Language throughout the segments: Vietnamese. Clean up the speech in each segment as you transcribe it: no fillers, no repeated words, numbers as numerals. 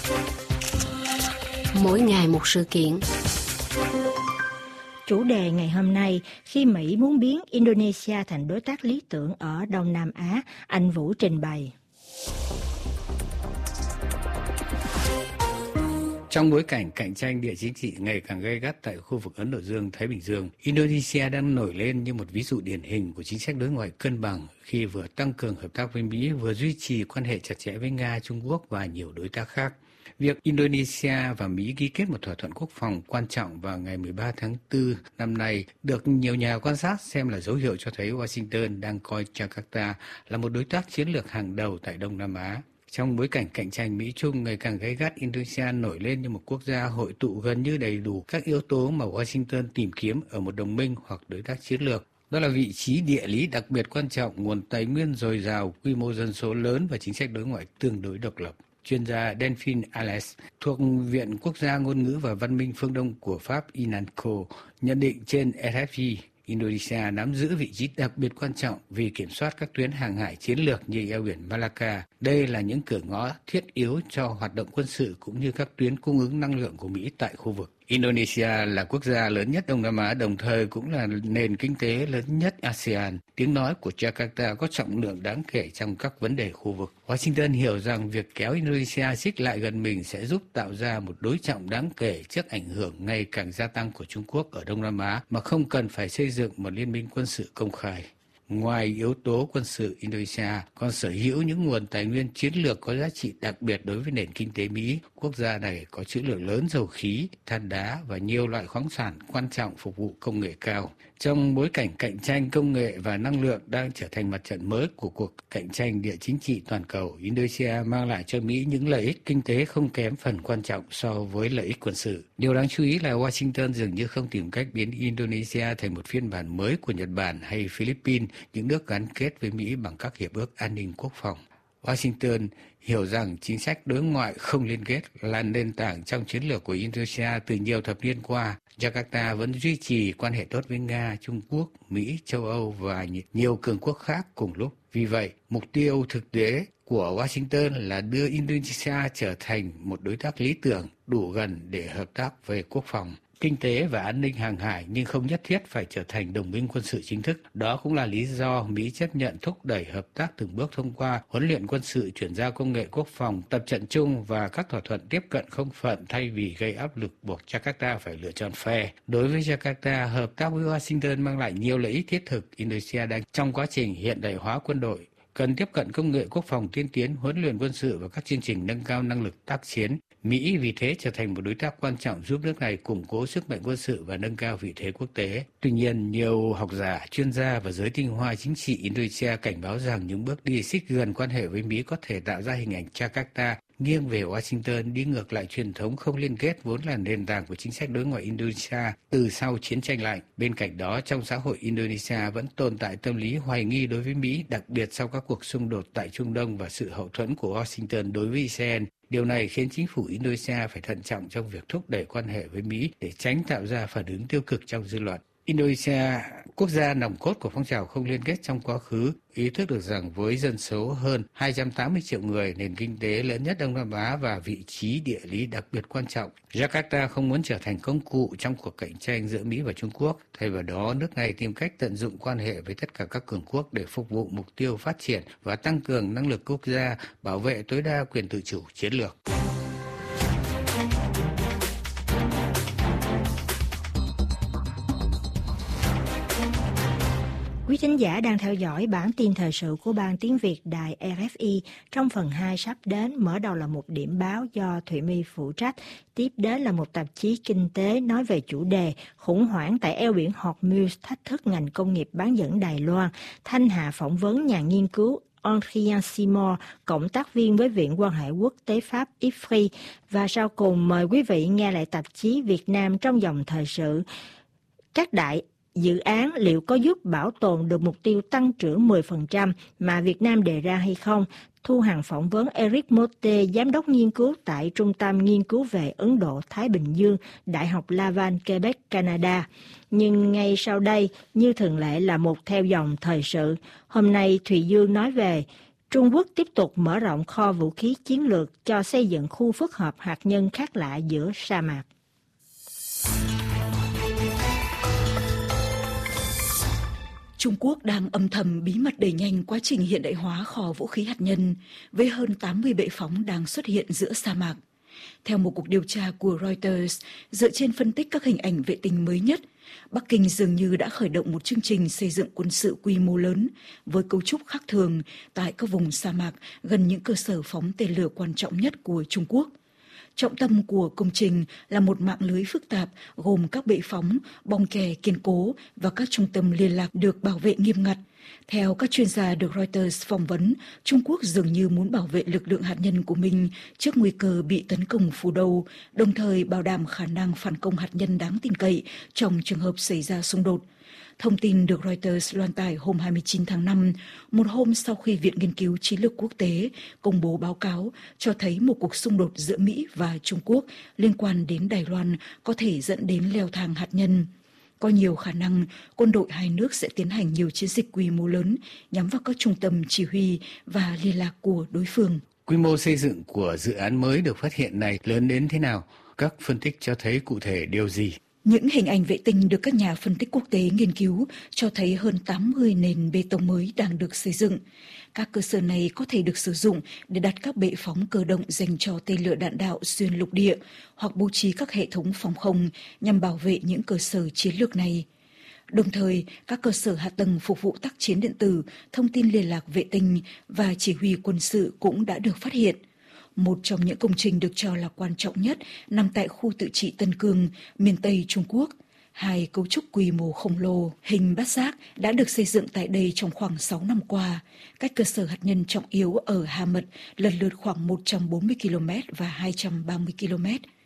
Mỗi ngày một sự kiện. Chủ đề ngày hôm nay, khi Mỹ muốn biến Indonesia thành đối tác lý tưởng ở Đông Nam Á, anh Vũ trình bày. Trong bối cảnh cạnh tranh địa chính trị ngày càng gay gắt tại khu vực Ấn Độ Dương-Thái Bình Dương, Indonesia đang nổi lên như một ví dụ điển hình của chính sách đối ngoại cân bằng khi vừa tăng cường hợp tác với Mỹ, vừa duy trì quan hệ chặt chẽ với Nga, Trung Quốc và nhiều đối tác khác. Việc Indonesia và Mỹ ký kết một thỏa thuận quốc phòng quan trọng vào ngày 13 tháng 4 năm nay được nhiều nhà quan sát xem là dấu hiệu cho thấy Washington đang coi Jakarta là một đối tác chiến lược hàng đầu tại Đông Nam Á. Trong bối cảnh cạnh tranh Mỹ-Trung ngày càng gay gắt, Indonesia nổi lên như một quốc gia hội tụ gần như đầy đủ các yếu tố mà Washington tìm kiếm ở một đồng minh hoặc đối tác chiến lược. Đó là vị trí địa lý đặc biệt quan trọng, nguồn tài nguyên dồi dào, quy mô dân số lớn và chính sách đối ngoại tương đối độc lập. Chuyên gia Delphine Ales thuộc Viện Quốc gia Ngôn ngữ và Văn minh phương Đông của Pháp INANCO nhận định trên RFI, Indonesia nắm giữ vị trí đặc biệt quan trọng vì kiểm soát các tuyến hàng hải chiến lược như eo biển Malacca. Đây là những cửa ngõ thiết yếu cho hoạt động quân sự cũng như các tuyến cung ứng năng lượng của Mỹ tại khu vực. Indonesia là quốc gia lớn nhất Đông Nam Á, đồng thời cũng là nền kinh tế lớn nhất ASEAN. Tiếng nói của Jakarta có trọng lượng đáng kể trong các vấn đề khu vực. Washington hiểu rằng việc kéo Indonesia xích lại gần mình sẽ giúp tạo ra một đối trọng đáng kể trước ảnh hưởng ngày càng gia tăng của Trung Quốc ở Đông Nam Á mà không cần phải xây dựng một liên minh quân sự công khai. Ngoài yếu tố quân sự, Indonesia còn sở hữu những nguồn tài nguyên chiến lược có giá trị đặc biệt đối với nền kinh tế Mỹ. Quốc gia này có trữ lượng lớn dầu khí, than đá và nhiều loại khoáng sản quan trọng phục vụ công nghệ cao. Trong bối cảnh cạnh tranh công nghệ và năng lượng đang trở thành mặt trận mới của cuộc cạnh tranh địa chính trị toàn cầu, Indonesia mang lại cho Mỹ những lợi ích kinh tế không kém phần quan trọng so với lợi ích quân sự. Điều đáng chú ý là Washington dường như không tìm cách biến Indonesia thành một phiên bản mới của Nhật Bản hay Philippines, những nước gắn kết với Mỹ bằng các hiệp ước an ninh quốc phòng. Washington hiểu rằng chính sách đối ngoại không liên kết là nền tảng trong chiến lược của Indonesia từ nhiều thập niên qua. Jakarta vẫn duy trì quan hệ tốt với Nga, Trung Quốc, Mỹ, châu Âu và nhiều cường quốc khác cùng lúc. Vì vậy, mục tiêu thực tế của Washington là đưa Indonesia trở thành một đối tác lý tưởng đủ gần để hợp tác về quốc phòng, kinh tế và an ninh hàng hải, nhưng không nhất thiết phải trở thành đồng minh quân sự chính thức. Đó cũng là lý do Mỹ chấp nhận thúc đẩy hợp tác từng bước thông qua huấn luyện quân sự, chuyển giao công nghệ quốc phòng, tập trận chung và các thỏa thuận tiếp cận không phận thay vì gây áp lực buộc Jakarta phải lựa chọn phe. Đối với Jakarta, hợp tác với Washington mang lại nhiều lợi ích thiết thực. Indonesia đang trong quá trình hiện đại hóa quân đội, cần tiếp cận công nghệ quốc phòng tiên tiến, huấn luyện quân sự và các chương trình nâng cao năng lực tác chiến. Mỹ vì thế trở thành một đối tác quan trọng giúp nước này củng cố sức mạnh quân sự và nâng cao vị thế quốc tế. Tuy nhiên, nhiều học giả, chuyên gia và giới tinh hoa chính trị Indonesia cảnh báo rằng những bước đi xích gần quan hệ với Mỹ có thể tạo ra hình ảnh Jakarta nghiêng về Washington, đi ngược lại truyền thống không liên kết vốn là nền tảng của chính sách đối ngoại Indonesia từ sau chiến tranh lạnh. Bên cạnh đó, trong xã hội Indonesia vẫn tồn tại tâm lý hoài nghi đối với Mỹ, đặc biệt sau các cuộc xung đột tại Trung Đông và sự hậu thuẫn của Washington đối với Israel. Điều này khiến chính phủ Indonesia phải thận trọng trong việc thúc đẩy quan hệ với Mỹ để tránh tạo ra phản ứng tiêu cực trong dư luận. Indonesia, quốc gia nòng cốt của phong trào không liên kết trong quá khứ, ý thức được rằng với dân số hơn 280 triệu người, nền kinh tế lớn nhất Đông Nam Á và vị trí địa lý đặc biệt quan trọng, Jakarta không muốn trở thành công cụ trong cuộc cạnh tranh giữa Mỹ và Trung Quốc. Thay vào đó, nước này tìm cách tận dụng quan hệ với tất cả các cường quốc để phục vụ mục tiêu phát triển và tăng cường năng lực quốc gia, bảo vệ tối đa quyền tự chủ chiến lược. Quý thính giả đang theo dõi bản tin thời sự của Ban Tiếng Việt Đài RFI. Trong phần 2 sắp đến, mở đầu là một điểm báo do Thụy My phụ trách. Tiếp đến là một tạp chí kinh tế nói về chủ đề khủng hoảng tại eo biển Hormuz thách thức ngành công nghiệp bán dẫn Đài Loan. Thanh Hà phỏng vấn nhà nghiên cứu Adrien Simon, cộng tác viên với Viện quan hệ quốc tế Pháp IFRI. Và sau cùng mời quý vị nghe lại tạp chí Việt Nam trong dòng thời sự. Các đại dự án liệu có giúp bảo tồn được mục tiêu tăng trưởng 10% mà Việt Nam đề ra hay không? Thu Hằng phỏng vấn Eric Motte, giám đốc nghiên cứu tại Trung tâm Nghiên cứu về Ấn Độ-Thái Bình Dương, Đại học Laval, Quebec, Canada. Nhưng ngay sau đây, như thường lệ là một theo dòng thời sự. Hôm nay Thùy Dương nói về Trung Quốc tiếp tục mở rộng kho vũ khí chiến lược cho xây dựng khu phức hợp hạt nhân khác lạ giữa sa mạc. Trung Quốc đang âm thầm bí mật đẩy nhanh quá trình hiện đại hóa kho vũ khí hạt nhân với hơn 80 bệ phóng đang xuất hiện giữa sa mạc. Theo một cuộc điều tra của Reuters, dựa trên phân tích các hình ảnh vệ tinh mới nhất, Bắc Kinh dường như đã khởi động một chương trình xây dựng quân sự quy mô lớn với cấu trúc khác thường tại các vùng sa mạc gần những cơ sở phóng tên lửa quan trọng nhất của Trung Quốc. Trọng tâm của công trình là một mạng lưới phức tạp gồm các bệ phóng, bong kè kiên cố và các trung tâm liên lạc được bảo vệ nghiêm ngặt. Theo các chuyên gia được Reuters phỏng vấn, Trung Quốc dường như muốn bảo vệ lực lượng hạt nhân của mình trước nguy cơ bị tấn công phủ đầu, đồng thời bảo đảm khả năng phản công hạt nhân đáng tin cậy trong trường hợp xảy ra xung đột. Thông tin được Reuters loan tải hôm 29 tháng 5, một hôm sau khi Viện Nghiên cứu Chiến lược Quốc tế công bố báo cáo cho thấy một cuộc xung đột giữa Mỹ và Trung Quốc liên quan đến Đài Loan có thể dẫn đến leo thang hạt nhân. Có nhiều khả năng quân đội hai nước sẽ tiến hành nhiều chiến dịch quy mô lớn nhắm vào các trung tâm chỉ huy và liên lạc của đối phương. Quy mô xây dựng của dự án mới được phát hiện này lớn đến thế nào? Các phân tích cho thấy cụ thể điều gì? Những hình ảnh vệ tinh được các nhà phân tích quốc tế nghiên cứu cho thấy hơn 80 nền bê tông mới đang được xây dựng. Các cơ sở này có thể được sử dụng để đặt các bệ phóng cơ động dành cho tên lửa đạn đạo xuyên lục địa hoặc bố trí các hệ thống phòng không nhằm bảo vệ những cơ sở chiến lược này. Đồng thời, các cơ sở hạ tầng phục vụ tác chiến điện tử, thông tin liên lạc vệ tinh và chỉ huy quân sự cũng đã được phát hiện. Một trong những công trình được cho là quan trọng nhất nằm tại khu tự trị Tân Cương, miền Tây Trung Quốc. Hai cấu trúc quy mô khổng lồ, hình bát giác đã được xây dựng tại đây trong khoảng 6 năm qua. Cách cơ sở hạt nhân trọng yếu ở Hà Mật lần lượt khoảng 140 km và 230 km.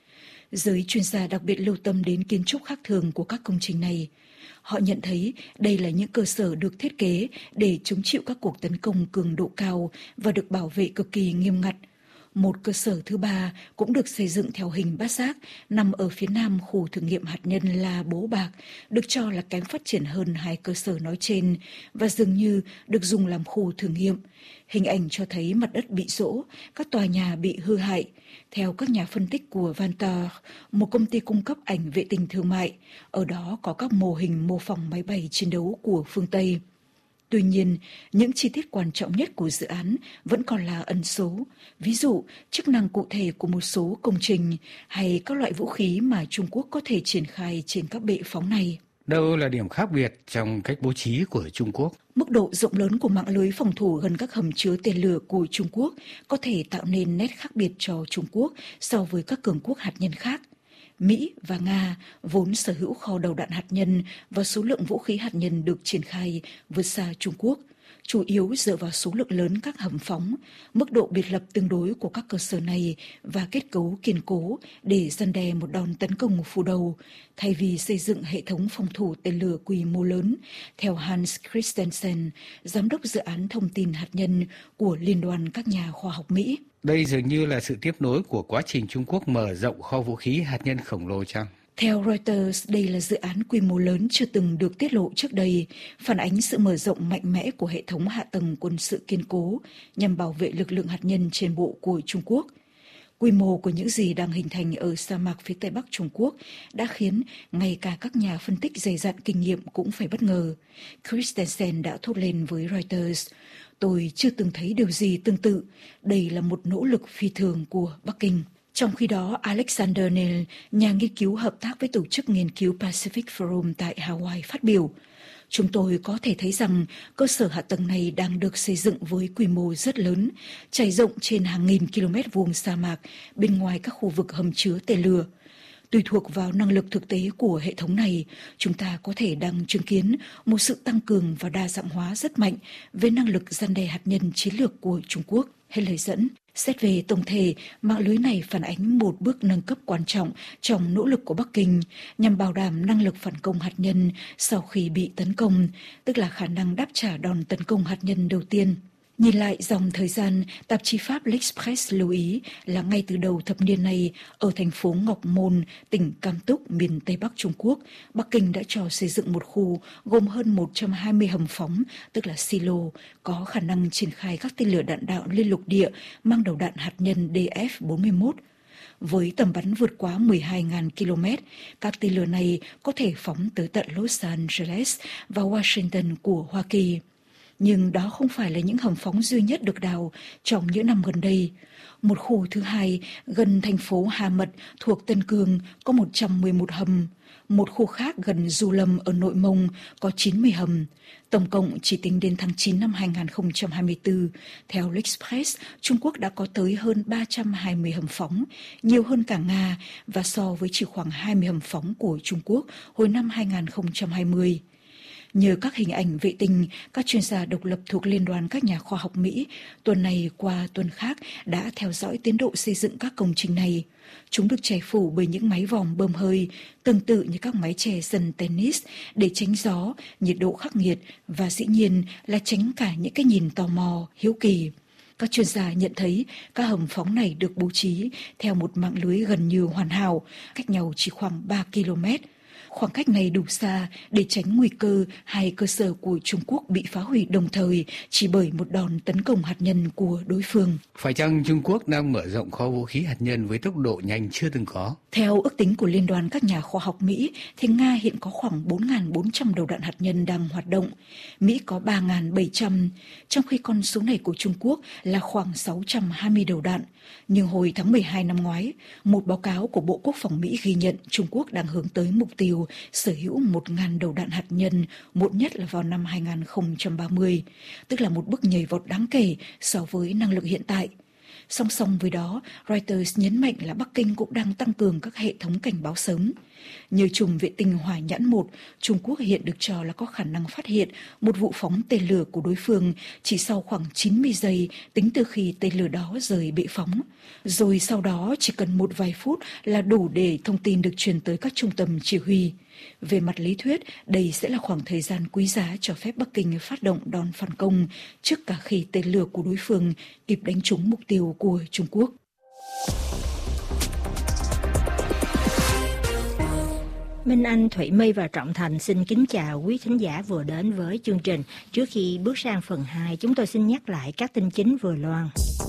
Giới chuyên gia đặc biệt lưu tâm đến kiến trúc khác thường của các công trình này. Họ nhận thấy đây là những cơ sở được thiết kế để chống chịu các cuộc tấn công cường độ cao và được bảo vệ cực kỳ nghiêm ngặt. Một cơ sở thứ ba cũng được xây dựng theo hình bát giác nằm ở phía nam khu thử nghiệm hạt nhân La Bố Bạc, được cho là kém phát triển hơn hai cơ sở nói trên và dường như được dùng làm khu thử nghiệm. Hình ảnh cho thấy mặt đất bị rỗ, các tòa nhà bị hư hại. Theo các nhà phân tích của Vantor, một công ty cung cấp ảnh vệ tinh thương mại, ở đó có các mô hình mô phỏng máy bay chiến đấu của phương Tây. Tuy nhiên, những chi tiết quan trọng nhất của dự án vẫn còn là ẩn số, ví dụ chức năng cụ thể của một số công trình hay các loại vũ khí mà Trung Quốc có thể triển khai trên các bệ phóng này. Đâu là điểm khác biệt trong cách bố trí của Trung Quốc? Mức độ rộng lớn của mạng lưới phòng thủ gần các hầm chứa tên lửa của Trung Quốc có thể tạo nên nét khác biệt cho Trung Quốc so với các cường quốc hạt nhân khác. Mỹ và Nga vốn sở hữu kho đầu đạn hạt nhân và số lượng vũ khí hạt nhân được triển khai vượt xa Trung Quốc, chủ yếu dựa vào số lượng lớn các hầm phóng, mức độ biệt lập tương đối của các cơ sở này và kết cấu kiên cố để răn đe một đòn tấn công phủ đầu, thay vì xây dựng hệ thống phòng thủ tên lửa quy mô lớn, theo Hans Christensen, giám đốc dự án thông tin hạt nhân của Liên đoàn các nhà khoa học Mỹ. Đây dường như là sự tiếp nối của quá trình Trung Quốc mở rộng kho vũ khí hạt nhân khổng lồ chăng? Theo Reuters, đây là dự án quy mô lớn chưa từng được tiết lộ trước đây, phản ánh sự mở rộng mạnh mẽ của hệ thống hạ tầng quân sự kiên cố nhằm bảo vệ lực lượng hạt nhân trên bộ của Trung Quốc. Quy mô của những gì đang hình thành ở sa mạc phía Tây Bắc Trung Quốc đã khiến ngay cả các nhà phân tích dày dặn kinh nghiệm cũng phải bất ngờ. Christensen đã thốt lên với Reuters, "Tôi chưa từng thấy điều gì tương tự. Đây là một nỗ lực phi thường của Bắc Kinh." Trong khi đó, Alexander Neil, nhà nghiên cứu hợp tác với tổ chức nghiên cứu Pacific Forum tại Hawaii phát biểu, "Chúng tôi có thể thấy rằng cơ sở hạ tầng này đang được xây dựng với quy mô rất lớn, trải rộng trên hàng nghìn km vuông sa mạc bên ngoài các khu vực hầm chứa tên lửa. Tùy thuộc vào năng lực thực tế của hệ thống này, chúng ta có thể đang chứng kiến một sự tăng cường và đa dạng hóa rất mạnh về năng lực răn đe hạt nhân chiến lược của Trung Quốc." Hết lời dẫn. Xét về tổng thể, mạng lưới này phản ánh một bước nâng cấp quan trọng trong nỗ lực của Bắc Kinh nhằm bảo đảm năng lực phản công hạt nhân sau khi bị tấn công, tức là khả năng đáp trả đòn tấn công hạt nhân đầu tiên. Nhìn lại dòng thời gian, tạp chí Pháp L'Express lưu ý là ngay từ đầu thập niên này, ở thành phố Ngọc Môn, tỉnh Cam Túc, miền Tây Bắc Trung Quốc, Bắc Kinh đã cho xây dựng một khu gồm hơn 120 hầm phóng, tức là silo, có khả năng triển khai các tên lửa đạn đạo liên lục địa mang đầu đạn hạt nhân DF-41. Với tầm bắn vượt quá 12.000 km, các tên lửa này có thể phóng tới tận Los Angeles và Washington của Hoa Kỳ. Nhưng đó không phải là những hầm phóng duy nhất được đào trong những năm gần đây. Một khu thứ hai gần thành phố Hà Mật thuộc Tân Cương có 111 hầm. Một khu khác gần Du Lâm ở Nội Mông có 90 hầm. Tổng cộng chỉ tính đến tháng 9 năm 2024, theo L'Express, Trung Quốc đã có tới hơn 320 hầm phóng, nhiều hơn cả Nga và so với chỉ khoảng 20 hầm phóng của Trung Quốc hồi năm 2020. Nhờ các hình ảnh vệ tinh, các chuyên gia độc lập thuộc Liên đoàn các nhà khoa học Mỹ tuần này qua tuần khác đã theo dõi tiến độ xây dựng các công trình này. Chúng được che phủ bởi những máy vòm bơm hơi, tương tự như các mái chè sân tennis để tránh gió, nhiệt độ khắc nghiệt và dĩ nhiên là tránh cả những cái nhìn tò mò, hiếu kỳ. Các chuyên gia nhận thấy các hầm phóng này được bố trí theo một mạng lưới gần như hoàn hảo, cách nhau chỉ khoảng 3 km. Khoảng cách này đủ xa để tránh nguy cơ hai cơ sở của Trung Quốc bị phá hủy đồng thời chỉ bởi một đòn tấn công hạt nhân của đối phương. Phải chăng Trung Quốc đang mở rộng kho vũ khí hạt nhân với tốc độ nhanh chưa từng có? Theo ước tính của Liên đoàn các nhà khoa học Mỹ, thì Nga hiện có khoảng 4.400 đầu đạn hạt nhân đang hoạt động. Mỹ có 3.700, trong khi con số này của Trung Quốc là khoảng 620 đầu đạn. Nhưng hồi tháng 12 năm ngoái, một báo cáo của Bộ Quốc phòng Mỹ ghi nhận Trung Quốc đang hướng tới mục tiêu sở hữu 1.000 đầu đạn hạt nhân, muộn nhất là vào năm 2030, tức là một bước nhảy vọt đáng kể so với năng lực hiện tại. Song song với đó, Reuters nhấn mạnh là Bắc Kinh cũng đang tăng cường các hệ thống cảnh báo sớm. Nhờ chùm vệ tinh Hỏa Nhãn 1, Trung Quốc hiện được cho là có khả năng phát hiện một vụ phóng tên lửa của đối phương chỉ sau khoảng 90 giây tính từ khi tên lửa đó rời bệ phóng. Rồi sau đó chỉ cần một vài phút là đủ để thông tin được truyền tới các trung tâm chỉ huy. Về mặt lý thuyết, đây sẽ là khoảng thời gian quý giá cho phép Bắc Kinh phát động đòn phản công trước cả khi tên lửa của đối phương kịp đánh trúng mục tiêu của Trung Quốc. Minh Anh, Thủy My và Trọng Thành xin kính chào quý thính giả vừa đến với chương trình. Trước khi bước sang phần 2, chúng tôi xin nhắc lại các tin chính vừa loan.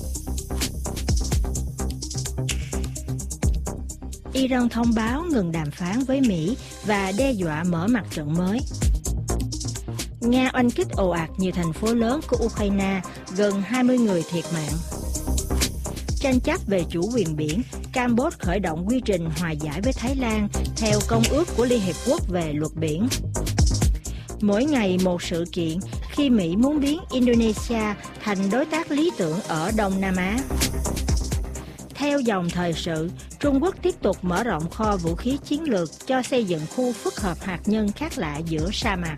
Iran thông báo ngừng đàm phán với Mỹ và đe dọa mở mặt trận mới. Nga oanh kích ồ ạt nhiều thành phố lớn của Ukraine, gần 20 người thiệt mạng. Tranh chấp về chủ quyền biển, Campuchia khởi động quy trình hòa giải với Thái Lan theo Công ước của Liên Hiệp Quốc về luật biển. Mỗi ngày một sự kiện khi Mỹ muốn biến Indonesia thành đối tác lý tưởng ở Đông Nam Á. Theo dòng thời sự, Trung Quốc tiếp tục mở rộng kho vũ khí chiến lược cho xây dựng khu phức hợp hạt nhân khác lạ giữa sa mạc.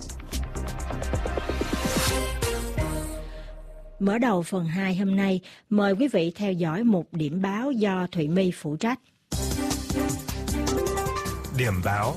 Mở đầu phần 2 hôm nay, mời quý vị theo dõi một điểm báo do Thụy My phụ trách. Điểm báo.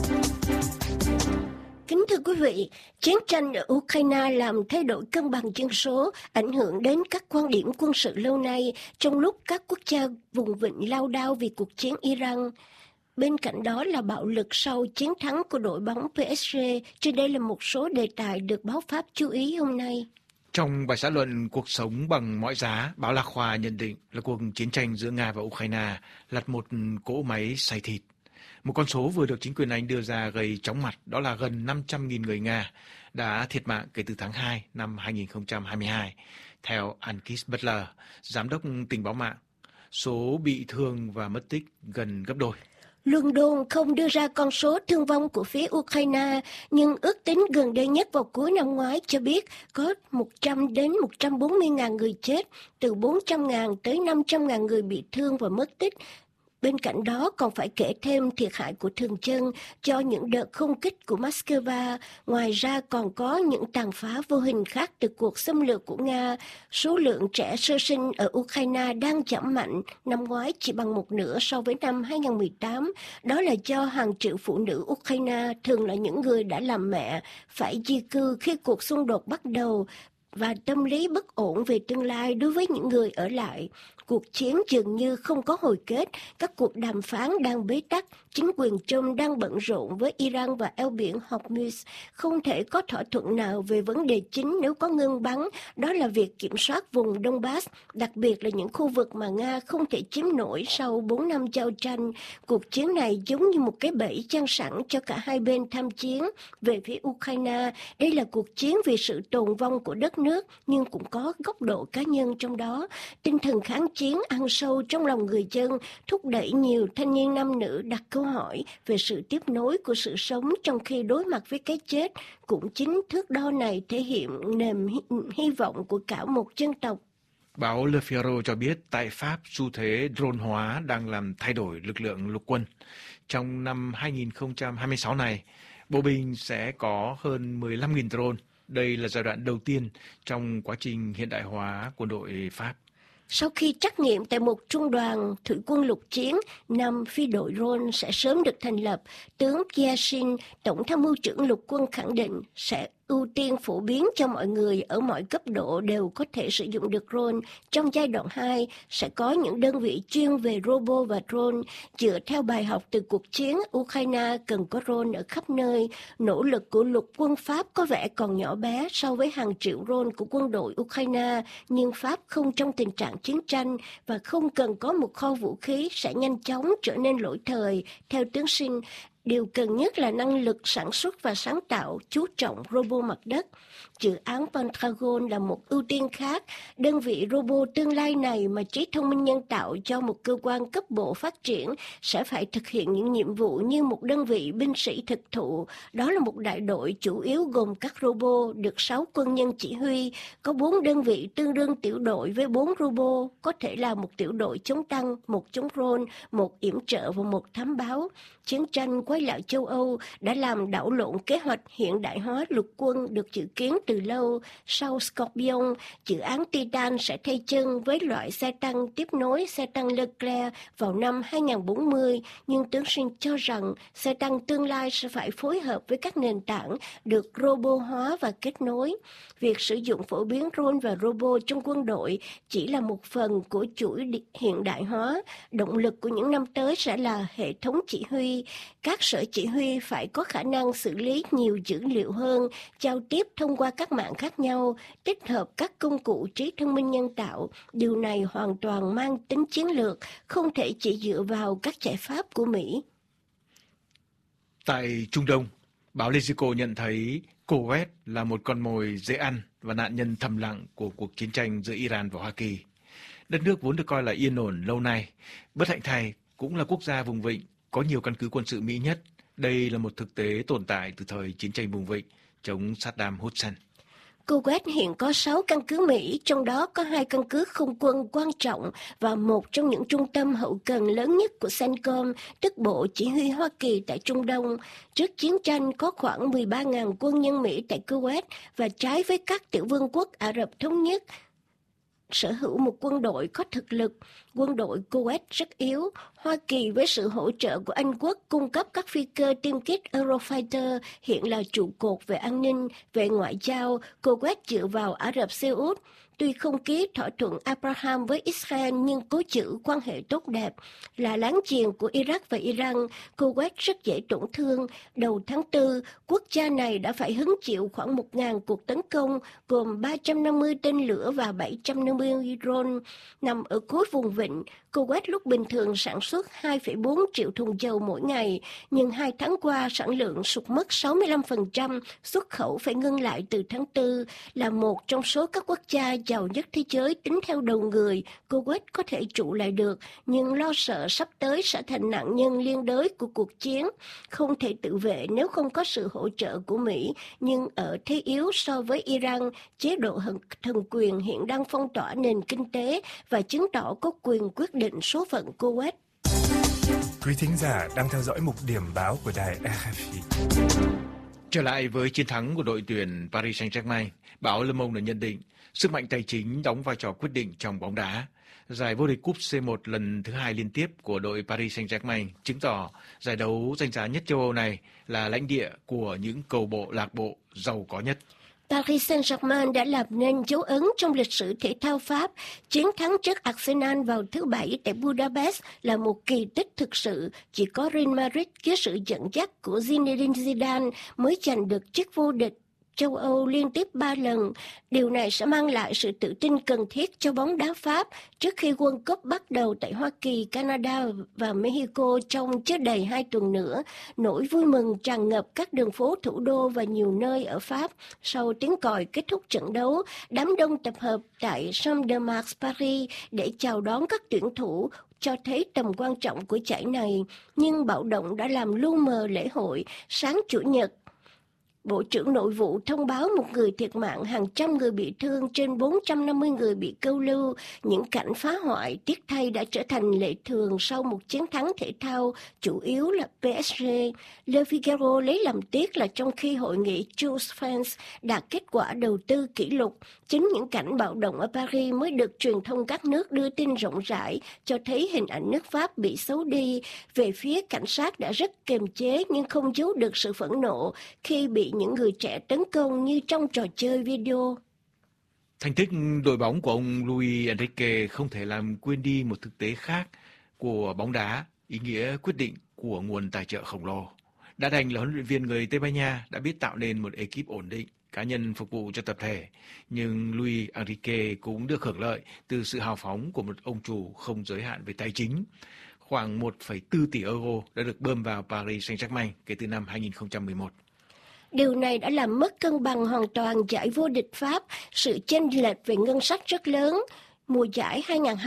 Kính thưa quý vị, chiến tranh ở Ukraine làm thay đổi cân bằng dân số, ảnh hưởng đến các quan điểm quân sự lâu nay trong lúc các quốc gia vùng vịnh lao đao vì cuộc chiến Iran. Bên cạnh đó là bạo lực sau chiến thắng của đội bóng PSG, trên đây là một số đề tài được báo Pháp chú ý hôm nay. Trong bài xã luận Cuộc sống bằng mọi giá, báo La Khoa nhận định là cuộc chiến tranh giữa Nga và Ukraine là một cỗ máy xay thịt. Một con số vừa được chính quyền Anh đưa ra gây chóng mặt, đó là gần 500.000 người Nga đã thiệt mạng kể từ tháng 2 năm 2022. Theo Ankis Butler, giám đốc tình báo mạng, số bị thương và mất tích gần gấp đôi. London không đưa ra con số thương vong của phía Ukraine, nhưng ước tính gần đây nhất vào cuối năm ngoái cho biết có 100 đến 140.000 người chết, từ 400.000 tới 500.000 người bị thương và mất tích. Bên cạnh đó còn phải kể thêm thiệt hại của thường dân do những đợt không kích của Moscow. Ngoài ra còn có những tàn phá vô hình khác từ cuộc xâm lược của Nga. Số lượng trẻ sơ sinh ở Ukraine đang giảm mạnh, năm ngoái chỉ bằng một nửa so với năm 2018. Đó là do hàng triệu phụ nữ Ukraine, thường là những người đã làm mẹ, phải di cư khi cuộc xung đột bắt đầu. và tâm lý bất ổn về tương lai đối với những người ở lại. Cuộc chiến dường như không có hồi kết, các cuộc đàm phán đang bế tắc, chính quyền Trump đang bận rộn với Iran và eo biển Hormuz. Không thể có thỏa thuận nào về vấn đề chính nếu có ngưng bắn, đó là việc kiểm soát vùng Donbass, đặc biệt là những khu vực mà Nga không thể chiếm nổi sau 4 năm giao tranh. Cuộc chiến này giống như một cái bẫy chăn sẵn cho cả hai bên tham chiến. Về phía Ukraine, đây là cuộc chiến vì sự tồn vong của đất nước, nhưng cũng có góc độ cá nhân trong đó. Tinh thần kháng chiến ăn sâu trong lòng người dân, thúc đẩy nhiều thanh niên nam nữ đặt câu hỏi về sự tiếp nối của sự sống trong khi đối mặt với cái chết. Cũng chính thước đo này thể hiện niềm hy vọng của cả một dân tộc. Báo Le Figaro cho biết tại Pháp, xu thế drone hóa đang làm thay đổi lực lượng lục quân. Trong năm 2026 này, bộ binh sẽ có hơn 15.000 drone. Đây là giai đoạn đầu tiên trong quá trình hiện đại hóa quân đội Pháp. Sau khi trắc nghiệm tại một trung đoàn thủy quân lục chiến, 5 phi đội drone sẽ sớm được thành lập. Tướng Yashin, Tổng tham mưu trưởng lục quân khẳng định sẽ ưu tiên phổ biến cho mọi người ở mọi cấp độ đều có thể sử dụng được drone. Trong giai đoạn 2, sẽ có những đơn vị chuyên về robot và drone. Dựa theo bài học từ cuộc chiến, Ukraine cần có drone ở khắp nơi. Nỗ lực của lục quân Pháp có vẻ còn nhỏ bé so với hàng triệu drone của quân đội Ukraine, nhưng Pháp không trong tình trạng chiến tranh và không cần có một kho vũ khí sẽ nhanh chóng trở nên lỗi thời. Theo tướng Sinh, điều cần nhất là năng lực sản xuất và sáng tạo, chú trọng robot mặt đất. Dự án Pentagon là một ưu tiên khác. Đơn vị robot tương lai này mà trí thông minh nhân tạo cho một cơ quan cấp bộ phát triển sẽ phải thực hiện những nhiệm vụ như một đơn vị binh sĩ thực thụ. Đó là một đại đội chủ yếu gồm các robot, được 6 quân nhân chỉ huy. Có 4 đơn vị tương đương tiểu đội với 4 robot, có thể là một tiểu đội chống tăng, một chống drone, một yểm trợ và một thám báo. Chiến tranh quay lại châu Âu đã làm đảo lộn kế hoạch hiện đại hóa lục quân được dự kiến từ lâu. Sau Scorpion, dự án Titan sẽ thay chân với loại xe tăng tiếp nối xe tăng Leclerc vào năm 2040, nhưng tướng Sinh cho rằng xe tăng tương lai sẽ phải phối hợp với các nền tảng được robot hóa và kết nối. Việc sử dụng phổ biến drone và robot trong quân đội chỉ là một phần của chuỗi hiện đại hóa. Động lực của những năm tới sẽ là hệ thống chỉ huy. Các sở chỉ huy phải có khả năng xử lý nhiều dữ liệu hơn, giao tiếp thông qua các mạng khác nhau, tích hợp các công cụ trí thông minh nhân tạo. Điều này hoàn toàn mang tính chiến lược, không thể chỉ dựa vào các giải pháp của Mỹ. Tại Trung Đông, báo Lezico nhận thấy Kuwait là một con mồi dễ ăn và nạn nhân thầm lặng của cuộc chiến tranh giữa Iran và Hoa Kỳ. Đất nước vốn được coi là yên ổn lâu nay, bất hạnh thay cũng là quốc gia vùng vịnh có nhiều căn cứ quân sự Mỹ nhất. Đây là một thực tế tồn tại từ thời chiến tranh vùng vịnh chống Saddam Hussein. Kuwait hiện có 6 căn cứ Mỹ, trong đó có 2 căn cứ không quân quan trọng và một trong những trung tâm hậu cần lớn nhất của CENTCOM, tức Bộ Chỉ huy Hoa Kỳ tại Trung Đông. Trước chiến tranh có khoảng 13.000 quân nhân Mỹ tại Kuwait và trái với các tiểu vương quốc Ả Rập Thống Nhất, sở hữu một quân đội có thực lực. Quân đội Kuwait rất yếu. Hoa Kỳ với sự hỗ trợ của Anh Quốc cung cấp các phi cơ tiêm kích Eurofighter hiện là trụ cột về an ninh, về ngoại giao. Kuwait dựa vào Ả Rập Xê Út. Tuy không ký thỏa thuận Abraham với Israel nhưng cố giữ quan hệ tốt đẹp. Là láng giềng của Iraq và Iran, Kuwait rất dễ tổn thương. Đầu tháng 4, quốc gia này đã phải hứng chịu khoảng 1.000 cuộc tấn công, gồm 350 tên lửa và 750 drone. Nằm ở cuối vùng vịnh, Kuwait lúc bình thường sản xuất 2,4 triệu thùng dầu mỗi ngày, nhưng 2 tháng qua sản lượng sụt mất 65%, xuất khẩu phải ngưng lại từ tháng 4. Là một trong số các quốc gia giàu nhất thế giới tính theo đầu người, Kuwait có thể trụ lại được, nhưng lo sợ sắp tới sẽ thành nạn nhân liên đới của cuộc chiến. Không thể tự vệ nếu không có sự hỗ trợ của Mỹ, nhưng ở thế yếu so với Iran, chế độ thần quyền hiện đang phong tỏa nền kinh tế và chứng tỏ có quyền quyết định số phận Kuwait. Quý thính giả đang theo dõi mục điểm báo của đài RFI. Trở lại với chiến thắng của đội tuyển Paris Saint-Germain, báo Le Monde đã nhận định sức mạnh tài chính đóng vai trò quyết định trong bóng đá. Giải vô địch cúp C1 lần thứ 2 liên tiếp của đội Paris Saint-Germain chứng tỏ giải đấu danh giá nhất châu Âu này là lãnh địa của những câu lạc bộ giàu có nhất. Paris Saint-Germain đã làm nên dấu ấn trong lịch sử thể thao Pháp. Chiến thắng trước Arsenal vào thứ Bảy tại Budapest là một kỳ tích thực sự. Chỉ có Real Madrid dưới sự dẫn dắt của Zinedine Zidane mới giành được chức vô địch châu Âu liên tiếp 3 lần. Điều này sẽ mang lại sự tự tin cần thiết cho bóng đá Pháp trước khi World Cup bắt đầu tại Hoa Kỳ, Canada và Mexico trong chưa đầy 2 tuần nữa. Nỗi vui mừng tràn ngập các đường phố thủ đô và nhiều nơi ở Pháp. Sau tiếng còi kết thúc trận đấu, đám đông tập hợp tại Champ de Mars, Paris để chào đón các tuyển thủ, cho thấy tầm quan trọng của giải này. Nhưng bạo động đã làm lu mờ lễ hội. Sáng Chủ nhật, Bộ trưởng Nội vụ thông báo một người thiệt mạng, hàng trăm người bị thương, trên 450 người bị câu lưu. Những cảnh phá hoại tiếc thay đã trở thành lệ thường sau một chiến thắng thể thao, chủ yếu là PSG. Le Figaro lấy làm tiếc là trong khi hội nghị Just France đạt kết quả đầu tư kỷ lục, chính những cảnh bạo động ở Paris mới được truyền thông các nước đưa tin rộng rãi, cho thấy hình ảnh nước Pháp bị xấu đi. Về phía cảnh sát đã rất kiềm chế nhưng không giấu được sự phẫn nộ khi bị những người trẻ tấn công như trong trò chơi video. Thành tích đội bóng của ông Luis Enrique không thể làm quên đi một thực tế khác của bóng đá, ý nghĩa quyết định của nguồn tài trợ khổng lồ. Đã đành là huấn luyện viên người Tây Ban Nha đã biết tạo nên một ekip ổn định, cá nhân phục vụ cho tập thể, nhưng Luis Enrique cũng được hưởng lợi từ sự hào phóng của một ông chủ không giới hạn về tài chính. Khoảng 1,4 tỷ euro đã được bơm vào Paris Saint-Germain kể từ năm 2011. Điều này đã làm mất cân bằng hoàn toàn giải vô địch Pháp, sự chênh lệch về ngân sách rất lớn. Mùa giải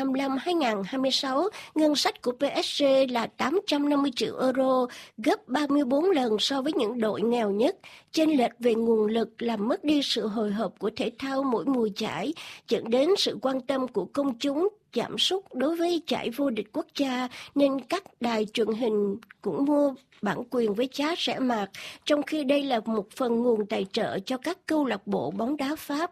2025-2026, ngân sách của PSG là 850 triệu euro, gấp 34 lần so với những đội nghèo nhất. Chênh lệch về nguồn lực làm mất đi sự hồi hộp của thể thao mỗi mùa giải, dẫn đến sự quan tâm của công chúng giảm sút đối với giải vô địch quốc gia, nên các đài truyền hình cũng mua bản quyền với giá rẻ mạt, trong khi đây là một phần nguồn tài trợ cho các câu lạc bộ bóng đá Pháp.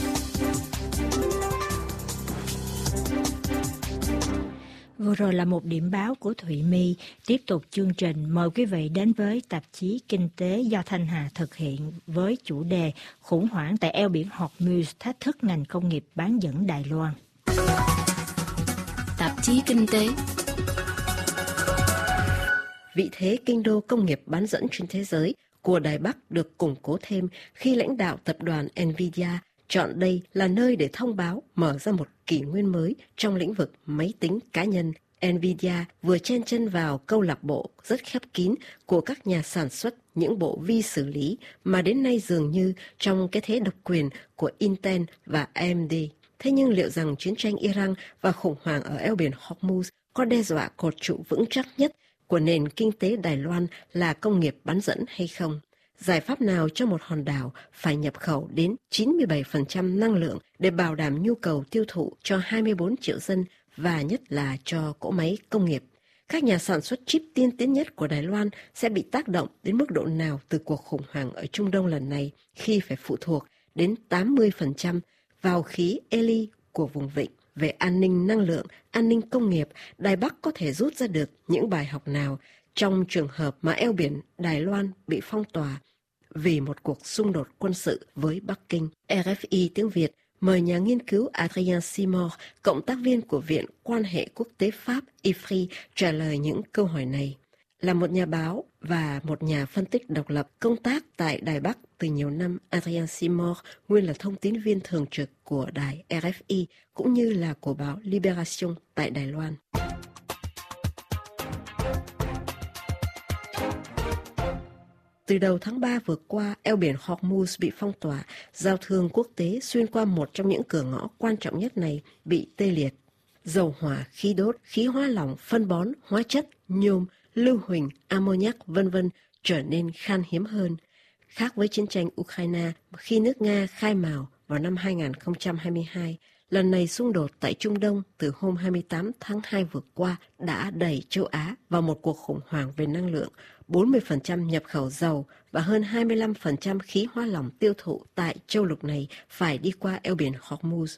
Vừa rồi là một điểm báo của Thụy My. Tiếp tục chương trình, mời quý vị đến với tạp chí Kinh tế do Thanh Hà thực hiện với chủ đề Khủng hoảng tại eo biển Hormuz thách thức ngành công nghiệp bán dẫn Đài Loan. Tạp chí Kinh tế. Vị thế kinh đô công nghiệp bán dẫn trên thế giới của Đài Bắc được củng cố thêm khi lãnh đạo tập đoàn Nvidia chọn đây là nơi để thông báo mở ra một kỷ nguyên mới trong lĩnh vực máy tính cá nhân. Nvidia vừa chen chân vào câu lạc bộ rất khép kín của các nhà sản xuất những bộ vi xử lý mà đến nay dường như trong cái thế độc quyền của Intel và AMD. Thế nhưng liệu rằng chiến tranh Iran và khủng hoảng ở eo biển Hormuz có đe dọa cột trụ vững chắc nhất của nền kinh tế Đài Loan là công nghiệp bán dẫn hay không? Giải pháp nào cho một hòn đảo phải nhập khẩu đến 97% năng lượng để bảo đảm nhu cầu tiêu thụ cho 24 triệu dân và nhất là cho cỗ máy công nghiệp? Các nhà sản xuất chip tiên tiến nhất của Đài Loan sẽ bị tác động đến mức độ nào từ cuộc khủng hoảng ở Trung Đông lần này khi phải phụ thuộc đến 80% vào khí heli của vùng vịnh? Về an ninh năng lượng, an ninh công nghiệp, Đài Bắc có thể rút ra được những bài học nào trong trường hợp mà eo biển Đài Loan bị phong tỏa vì một cuộc xung đột quân sự với Bắc Kinh? RFI tiếng Việt mời nhà nghiên cứu Adrien Simard, cộng tác viên của Viện Quan hệ Quốc tế Pháp IFRI, trả lời những câu hỏi này. Là một nhà báo và một nhà phân tích độc lập công tác tại Đài Bắc từ nhiều năm, Adrien Simard nguyên là thông tín viên thường trực của đài RFI cũng như là của báo Libération tại Đài Loan. Từ đầu tháng 3 vừa qua, eo biển Hormuz bị phong tỏa, giao thương quốc tế xuyên qua một trong những cửa ngõ quan trọng nhất này bị tê liệt. Dầu hỏa, khí đốt, khí hóa lỏng, phân bón, hóa chất, nhôm, lưu huỳnh, ammoniac v.v. trở nên khan hiếm hơn. Khác với chiến tranh Ukraine khi nước Nga khai mào vào năm 2022, lần này xung đột tại Trung Đông từ hôm 28 tháng 2 vừa qua đã đẩy châu Á vào một cuộc khủng hoảng về năng lượng. 40% nhập khẩu dầu và hơn 25% khí hóa lỏng tiêu thụ tại châu lục này phải đi qua eo biển Hormuz.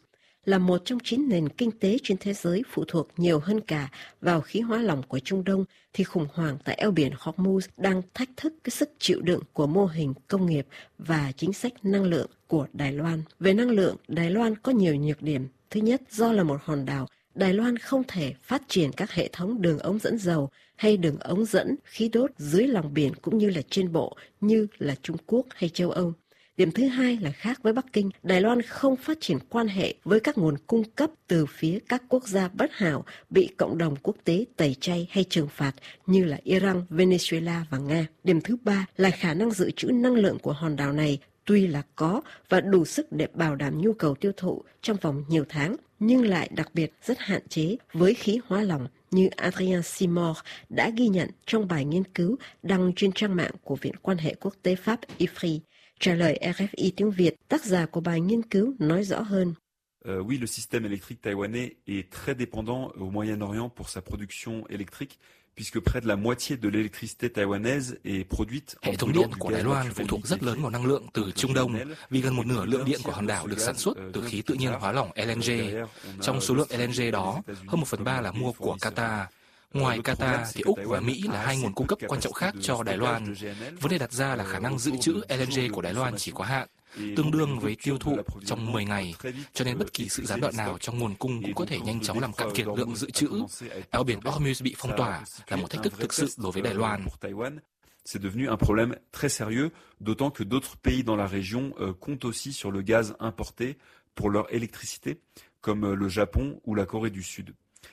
là một trong 9 nền kinh tế trên thế giới phụ thuộc nhiều hơn cả vào khí hóa lỏng của Trung Đông, thì khủng hoảng tại eo biển Hormuz đang thách thức cái sức chịu đựng của mô hình công nghiệp và chính sách năng lượng của Đài Loan. Về năng lượng, Đài Loan có nhiều nhược điểm. Thứ nhất, do là một hòn đảo, Đài Loan không thể phát triển các hệ thống đường ống dẫn dầu hay đường ống dẫn khí đốt dưới lòng biển cũng như là trên bộ như là Trung Quốc hay châu Âu. Điểm thứ hai là khác với Bắc Kinh, Đài Loan không phát triển quan hệ với các nguồn cung cấp từ phía các quốc gia bất hảo bị cộng đồng quốc tế tẩy chay hay trừng phạt như là Iran, Venezuela và Nga. Điểm thứ ba là khả năng dự trữ năng lượng của hòn đảo này tuy là có và đủ sức để bảo đảm nhu cầu tiêu thụ trong vòng nhiều tháng, nhưng lại đặc biệt rất hạn chế với khí hóa lỏng như Adrien Simard đã ghi nhận trong bài nghiên cứu đăng trên trang mạng của Viện Quan hệ Quốc tế Pháp IFRI. Trả lời RFI tiếng Việt, tác giả của bài nghiên cứu nói rõ hơn. Oui, le système électrique taïwanais est très dépendant au Moyen-Orient pour sa production électrique, puisque près de la moitié de l'électricité taïwanaise est produite en Hệ thống điện của Đài Loan phụ thuộc rất lớn vào năng lượng từ Trung Đông, vì gần một nửa lượng điện của hòn đảo được sản xuất từ khí tự nhiên hóa lỏng LNG. Trong số lượng LNG đó, hơn 1/3 là mua của Qatar. Ngoài Qatar thì Úc và Mỹ là hai nguồn cung cấp quan trọng khác cho Đài Loan. Vấn đề đặt ra là khả năng dự trữ LNG của Đài Loan chỉ có hạn, tương đương với tiêu thụ trong 10 ngày, cho nên bất kỳ sự gián đoạn nào trong nguồn cung cũng có thể nhanh chóng làm cạn kiệt lượng dự trữ. Eo biển Hormuz bị phong tỏa là một thách thức thực sự đối với Đài Loan. C'est devenu un problème très sérieux, d'autant que d'autres pays dans la région comptent aussi sur le gaz importé pour leur électricité, comme le Japon ou la Corée du Sud.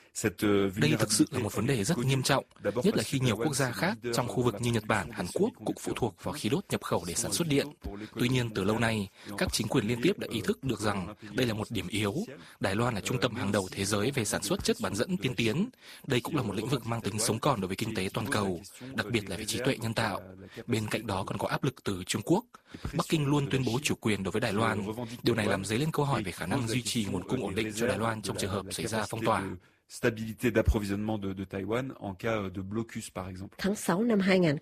Đây thực sự là một vấn đề rất nghiêm trọng, nhất là khi nhiều quốc gia khác trong khu vực như Nhật Bản, Hàn Quốc cũng phụ thuộc vào khí đốt nhập khẩu để sản xuất điện. Tuy nhiên, từ lâu nay, các chính quyền liên tiếp đã ý thức được rằng đây là một điểm yếu. Đài Loan là trung tâm hàng đầu thế giới về sản xuất chất bán dẫn tiên tiến. Đây cũng là một lĩnh vực mang tính sống còn đối với kinh tế toàn cầu, đặc biệt là về trí tuệ nhân tạo. Bên cạnh đó còn có áp lực từ Trung Quốc. Bắc Kinh luôn tuyên bố chủ quyền đối với Đài Loan. Điều này làm dấy lên câu hỏi về khả năng duy trì nguồn cung ổn định cho Đài Loan trong trường hợp xảy ra phong tỏa. Stabilité d'approvisionnement de Taïwan en cas de blocus, par exemple. Tháng 6 năm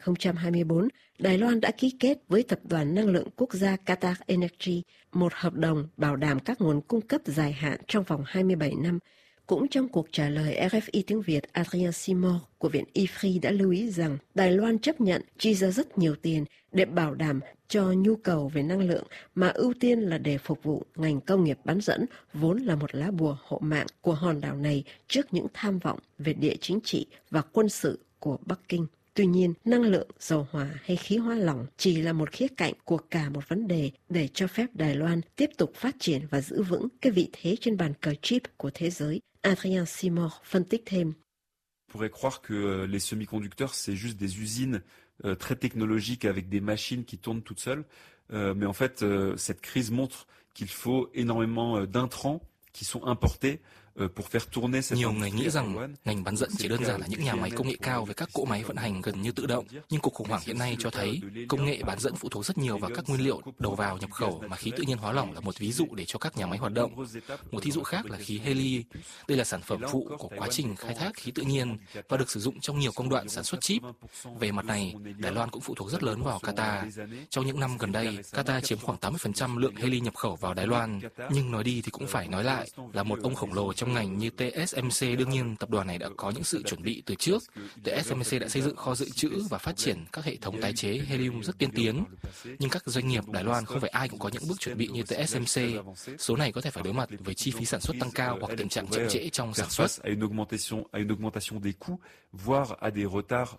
2024, Đài Loan đã ký kết với Tập đoàn Năng lượng Quốc gia Qatar Energy một hợp đồng bảo đảm các nguồn cung cấp dài hạn trong vòng 27 năm. Cũng trong cuộc trả lời RFI tiếng Việt, Adrien Simard của Viện IFRI đã lưu ý rằng Đài Loan chấp nhận chi ra rất nhiều tiền để bảo đảm cho nhu cầu về năng lượng, mà ưu tiên là để phục vụ ngành công nghiệp bán dẫn, vốn là một lá bùa hộ mạng của hòn đảo này trước những tham vọng về địa chính trị và quân sự của Bắc Kinh. Tuy nhiên, năng lượng, dầu hỏa hay khí hóa lỏng chỉ là một khía cạnh của cả một vấn đề để cho phép Đài Loan tiếp tục phát triển và giữ vững cái vị thế trên bàn cờ chip của thế giới. Adrien Simard phân tích thêm. On pourrait croire que les semi-conducteurs, c'est juste des usines très technologiques avec des machines qui tournent toutes seules. Mais en fait, cette crise montre qu'il faut énormément d'intrants qui sont importés pour faire tourner cette. Nhiều người nghĩ rằng ngành bán dẫn chỉ đơn giản là những nhà máy công nghệ cao với các cỗ máy vận hành gần như tự động, nhưng cuộc khủng hoảng hiện nay cho thấy công nghệ bán dẫn phụ thuộc rất nhiều vào các nguyên liệu đầu vào nhập khẩu, mà khí tự nhiên hóa lỏng là một ví dụ để cho các nhà máy hoạt động. Một thí dụ khác là khí heli. Đây là sản phẩm phụ của quá trình khai thác khí tự nhiên và được sử dụng trong nhiều công đoạn sản xuất chip. Về mặt này, Đài Loan cũng phụ thuộc rất lớn vào Qatar. Trong những năm gần đây, Qatar chiếm khoảng 80% lượng heli nhập khẩu vào Đài Loan. Nhưng nói đi thì cũng phải nói lại, là một ông khổng lồ trong ngành như TSMC, đương nhiên tập đoàn này đã có những sự chuẩn bị từ trước. TSMC đã xây dựng kho dự trữ và phát triển các hệ thống tái chế helium rất tiên tiến. Nhưng các doanh nghiệp Đài Loan không phải ai cũng có những bước chuẩn bị như TSMC. Số này có thể phải đối mặt với chi phí sản xuất tăng cao hoặc tình trạng chậm trễ trong sản xuất. À une augmentation des coûts, voire à des retards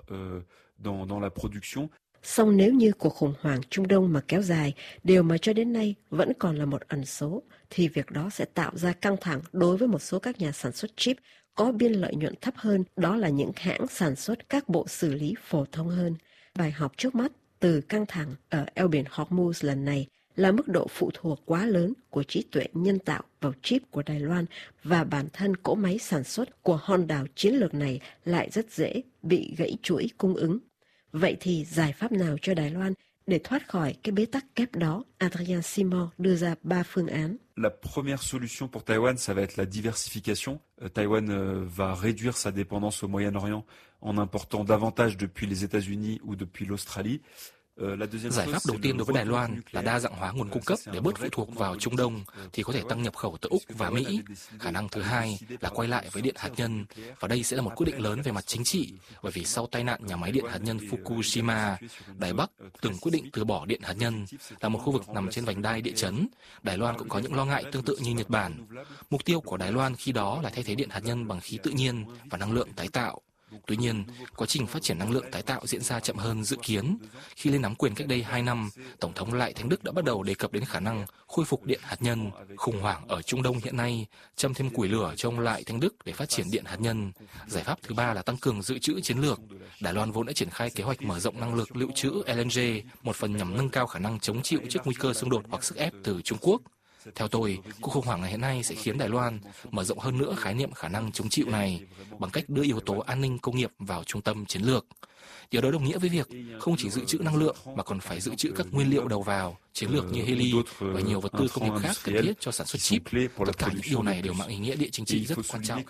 dans la production. Song nếu như cuộc khủng hoảng Trung Đông mà kéo dài, điều mà cho đến nay vẫn còn là một ẩn số, thì việc đó sẽ tạo ra căng thẳng đối với một số các nhà sản xuất chip có biên lợi nhuận thấp hơn, đó là những hãng sản xuất các bộ xử lý phổ thông hơn. Bài học trước mắt từ căng thẳng ở eo biển Hormuz lần này là mức độ phụ thuộc quá lớn của trí tuệ nhân tạo vào chip của Đài Loan, và bản thân cỗ máy sản xuất của hòn đảo chiến lược này lại rất dễ bị gãy chuỗi cung ứng. Vậy thì giải pháp nào cho Đài Loan để thoát khỏi cái bế tắc kép đó? Adrien Simard đưa ra 3 phương án. La première solution pour Taïwan, ça va être la diversification. Taïwan va réduire sa dépendance au Moyen-Orient en important davantage depuis les États-Unis ou depuis l'Australie. Giải pháp đầu tiên đối với Đài Loan là đa dạng hóa nguồn cung cấp để bớt phụ thuộc vào Trung Đông thì có thể tăng nhập khẩu từ Úc và Mỹ. Khả năng thứ hai là quay lại với điện hạt nhân, và đây sẽ là một quyết định lớn về mặt chính trị, bởi vì sau tai nạn nhà máy điện hạt nhân Fukushima, Đài Bắc từng quyết định từ bỏ điện hạt nhân. Là một khu vực nằm trên vành đai địa chấn, Đài Loan cũng có những lo ngại tương tự như Nhật Bản. Mục tiêu của Đài Loan khi đó là thay thế điện hạt nhân bằng khí tự nhiên và năng lượng tái tạo. Tuy nhiên, quá trình phát triển năng lượng tái tạo diễn ra chậm hơn dự kiến. Khi lên nắm quyền cách đây 2 năm, Tổng thống Lại Thánh Đức đã bắt đầu đề cập đến khả năng khôi phục điện hạt nhân. Khủng hoảng ở Trung Đông hiện nay châm thêm củi lửa cho ông Lại Thánh Đức để phát triển điện hạt nhân. Giải pháp thứ ba là tăng cường dự trữ chiến lược. Đài Loan vốn đã triển khai kế hoạch mở rộng năng lực lưu trữ LNG, một phần nhằm nâng cao khả năng chống chịu trước nguy cơ xung đột hoặc sức ép từ Trung Quốc. Theo tôi, cuộc khủng hoảng này hiện nay sẽ khiến Đài Loan mở rộng hơn nữa khái niệm khả năng chống chịu này bằng cách đưa yếu tố an ninh công nghiệp vào trung tâm chiến lược. Điều đó đồng nghĩa với việc không chỉ dự trữ năng lượng mà còn phải dự trữ các nguyên liệu đầu vào, chiến lược như heli và nhiều vật tư công nghiệp khác cần thiết cho sản xuất chip. Tất cả những điều này đều mang ý nghĩa địa chính trị rất quan trọng.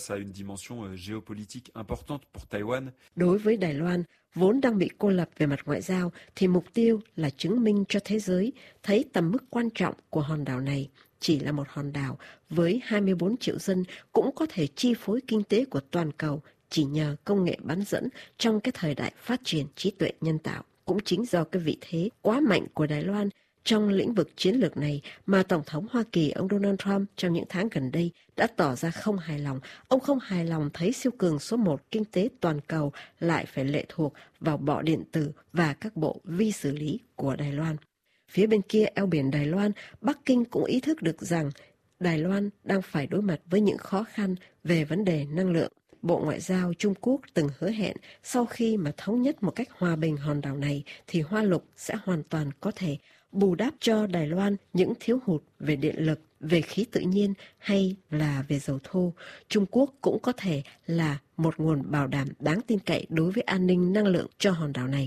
Đối với Đài Loan, vốn đang bị cô lập về mặt ngoại giao, thì mục tiêu là chứng minh cho thế giới thấy tầm mức quan trọng của hòn đảo này. Chỉ là một hòn đảo với 24 triệu dân cũng có thể chi phối kinh tế của toàn cầu chỉ nhờ công nghệ bán dẫn trong cái thời đại phát triển trí tuệ nhân tạo. Cũng chính do cái vị thế quá mạnh của Đài Loan trong lĩnh vực chiến lược này mà Tổng thống Hoa Kỳ ông Donald Trump trong những tháng gần đây đã tỏ ra không hài lòng. Ông không hài lòng thấy siêu cường số 1 kinh tế toàn cầu lại phải lệ thuộc vào bọ điện tử và các bộ vi xử lý của Đài Loan. Phía bên kia eo biển Đài Loan, Bắc Kinh cũng ý thức được rằng Đài Loan đang phải đối mặt với những khó khăn về vấn đề năng lượng. Bộ Ngoại giao Trung Quốc từng hứa hẹn sau khi mà thống nhất một cách hòa bình hòn đảo này thì Hoa Lục sẽ hoàn toàn có thể bù đắp cho Đài Loan những thiếu hụt về điện lực, về khí tự nhiên hay là về dầu thô. Trung Quốc cũng có thể là một nguồn bảo đảm đáng tin cậy đối với an ninh năng lượng cho hòn đảo này.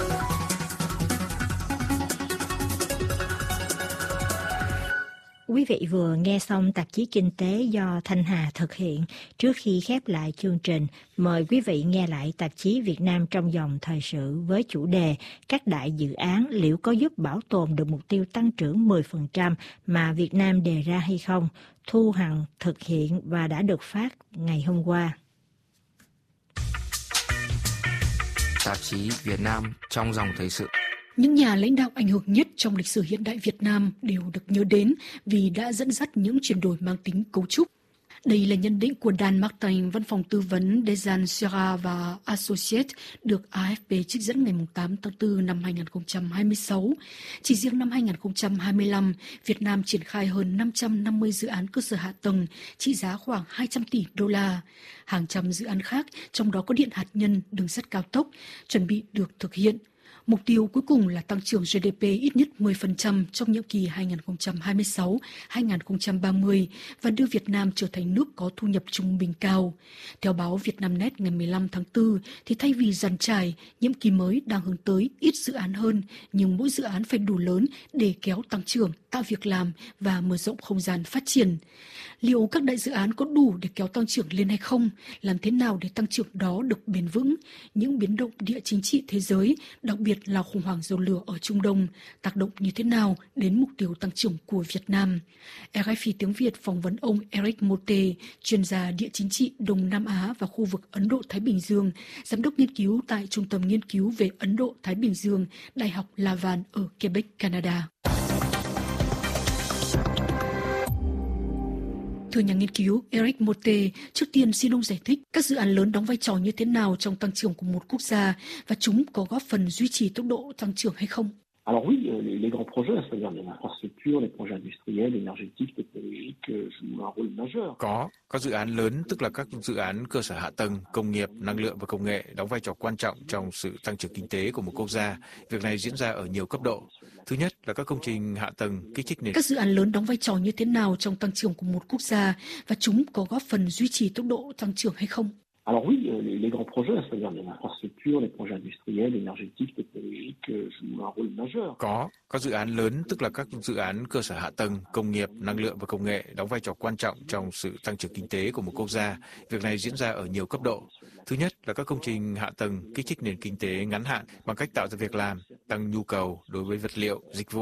Quý vị vừa nghe xong tạp chí Kinh tế do Thanh Hà thực hiện. Trước khi khép lại chương trình, mời quý vị nghe lại tạp chí Việt Nam trong dòng thời sự với chủ đề các đại dự án liệu có giúp bảo tồn được mục tiêu tăng trưởng 10% mà Việt Nam đề ra hay không? Thu Hằng thực hiện và đã được phát ngày hôm qua. Tạp chí Việt Nam trong dòng thời sự. Những nhà lãnh đạo ảnh hưởng nhất trong lịch sử hiện đại Việt Nam đều được nhớ đến vì đã dẫn dắt những chuyển đổi mang tính cấu trúc. Đây là nhận định của Dan Martin, văn phòng tư vấn Desan Sera và Associates, được AFP trích dẫn ngày 8 tháng 4 năm 2026. Chỉ riêng năm 2025, Việt Nam triển khai hơn 550 dự án cơ sở hạ tầng, trị giá khoảng 200 tỷ đô la. Hàng trăm dự án khác, trong đó có điện hạt nhân, đường sắt cao tốc, chuẩn bị được thực hiện. Mục tiêu cuối cùng là tăng trưởng GDP ít nhất 10% trong nhiệm kỳ 2026-2030 và đưa Việt Nam trở thành nước có thu nhập trung bình cao. Theo báo Vietnamnet ngày 15 tháng 4, thì thay vì dàn trải, nhiệm kỳ mới đang hướng tới ít dự án hơn, nhưng mỗi dự án phải đủ lớn để kéo tăng trưởng, tạo việc làm và mở rộng không gian phát triển. Liệu các đại dự án có đủ để kéo tăng trưởng lên hay không? Làm thế nào để tăng trưởng đó được bền vững? Những biến động địa chính trị thế giới, đặc biệt là khủng hoảng dầu lửa ở Trung Đông, tác động như thế nào đến mục tiêu tăng trưởng của Việt Nam? RFI tiếng Việt phỏng vấn ông Eric Mote, chuyên gia địa chính trị Đông Nam Á và khu vực Ấn Độ-Thái Bình Dương, giám đốc nghiên cứu tại Trung tâm Nghiên cứu về Ấn Độ-Thái Bình Dương, Đại học Laval ở Quebec, Canada. Thưa nhà nghiên cứu Eric Mote, trước tiên xin ông giải thích các dự án lớn đóng vai trò như thế nào trong tăng trưởng của một quốc gia và chúng có góp phần duy trì tốc độ tăng trưởng hay không? Alors oui, les grands projets, c'est-à-dire les infrastructures, les projets industriels, énergétiques, technologiques jouent un rôle majeur. Có dự án lớn, tức là các dự án cơ sở hạ tầng, công nghiệp, năng lượng và công nghệ đóng vai trò quan trọng trong sự tăng trưởng kinh tế của một quốc gia. Việc này diễn ra ở nhiều cấp độ. Thứ nhất là các công trình hạ tầng kích thích nền. Các dự án lớn đóng vai trò như thế nào trong tăng trưởng của một quốc gia và chúng có góp phần duy trì tốc độ tăng trưởng hay không? Alors oui, les grands projets, c'est-à-dire les infrastructures, les projets industriels, énergétiques, technologiques jouent un rôle majeur. Có dự án lớn, tức là các dự án cơ sở hạ tầng, công nghiệp, năng lượng và công nghệ đóng vai trò quan trọng trong sự tăng trưởng kinh tế của một quốc gia. Việc này diễn ra ở nhiều cấp độ. Thứ nhất là các công trình hạ tầng kích thích nền kinh tế ngắn hạn bằng cách tạo ra việc làm, tăng nhu cầu đối với vật liệu, dịch vụ